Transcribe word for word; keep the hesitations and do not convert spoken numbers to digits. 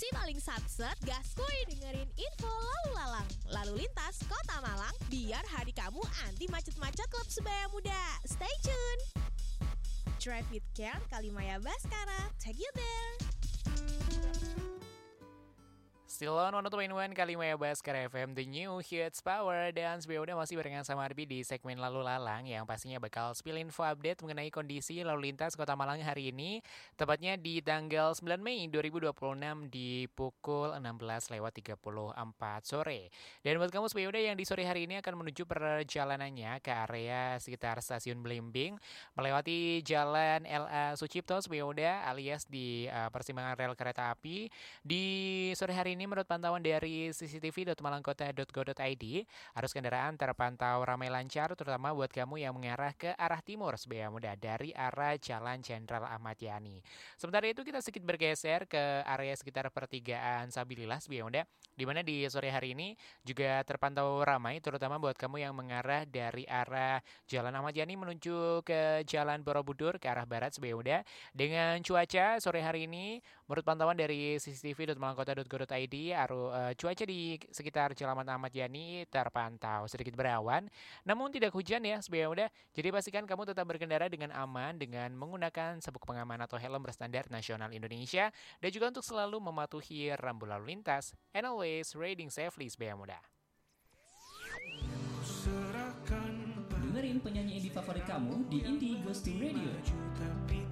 Si paling satset, gaskuy dengerin info lalu lalang. Lalu lintas Kota Malang, biar hari kamu anti macet-macet klub sebaya muda. Stay tune! Drive with Care, Kalimaya Baskara, take you there! Still on one oh two point one Kalimaya Baskara F M, The New Hits Power. Dan sebelumnya udah masih barengan sama Arbi di segmen Lalu Lalang yang pastinya bakal spill info update mengenai kondisi lalu lintas Kota Malang hari ini, tepatnya di tanggal sembilan Mei dua ribu dua puluh enam di pukul enam belas lewat tiga puluh empat sore. Dan buat kamu sebelumnya yang di sore hari ini akan menuju perjalanannya ke area sekitar Stasiun Belimbing, melewati Jalan L A Sucipto sebelumnya alias di uh, persimpangan rel kereta api. Di sore hari ini menurut pantauan dari c c t v dot malangkota dot go dot i d, arus kendaraan terpantau ramai lancar terutama buat kamu yang mengarah ke arah timur sebaya muda dari arah Jalan Jenderal Ahmad Yani. Sementara itu kita sedikit bergeser ke area sekitar pertigaan Sabilillah sebaya muda, di mana di sore hari ini juga terpantau ramai terutama buat kamu yang mengarah dari arah Jalan Ahmad Yani menuju ke Jalan Borobudur ke arah barat sebaya muda. Dengan cuaca sore hari ini menurut pantauan dari c c t v dot malangkota dot go dot i d, aru, uh, cuaca di sekitar Jalan Ahmad Yani terpantau sedikit berawan, namun tidak hujan ya sebaya muda. Jadi pastikan kamu tetap berkendara dengan aman dengan menggunakan sabuk pengaman atau helm berstandar nasional Indonesia, dan juga untuk selalu mematuhi rambu lalu lintas. And always riding safely sebaya muda. Dengerin penyanyi indie favorit kamu di Indie Goes to Radio.